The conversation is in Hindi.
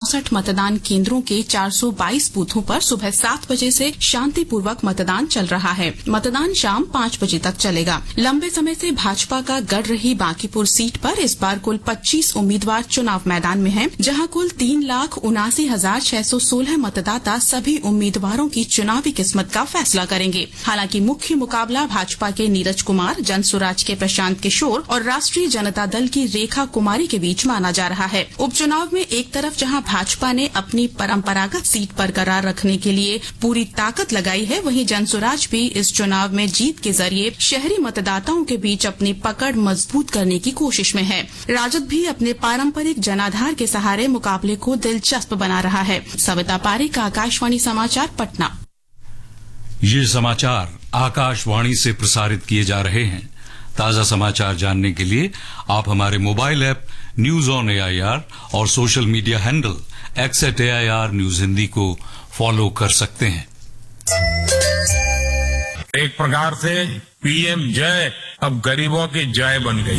64 मतदान केंद्रों के 422 बूथों पर सुबह 7 बजे से शांतिपूर्वक मतदान चल रहा है। मतदान शाम 5 बजे तक चलेगा। लंबे समय से भाजपा का गढ़ रही बांकीपुर सीट पर इस बार कुल 25 उम्मीदवार चुनाव मैदान में हैं, जहां कुल 3,79,616 मतदाता सभी उम्मीदवारों की चुनावी किस्मत का फैसला करेंगे। हालांकि मुख्य मुकाबला भाजपा के नीरज कुमार, जनसुराज के प्रशांत किशोर और राष्ट्रीय जनता दल की रेखा कुमारी के बीच माना जा रहा है। उपचुनाव में एक तरफ जहां भाजपा ने अपनी परंपरागत सीट बरकरार रखने के लिए पूरी ताकत लगाई है, वहीं जनसुराज भी इस चुनाव में जीत के जरिए शहरी मतदाताओं के बीच अपनी पकड़ मजबूत करने की कोशिश में है। राजद भी अपने पारंपरिक जनाधार के सहारे मुकाबले को दिलचस्प बना रहा है। सविता पारेख, आकाशवाणी समाचार, पटना। ये समाचार आकाशवाणी से प्रसारित किए जा रहे हैं। ताजा समाचार जानने के लिए आप हमारे mobile app news on AIR और social media handle @AIR news Hindi को फॉलो कर सकते हैं। एक प्रकार से PM जय अब गरीबों की जय बन गई।